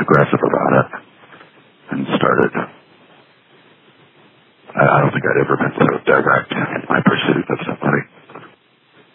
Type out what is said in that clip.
aggressive about it and started. I don't think I'd ever been so direct in my pursuit of somebody.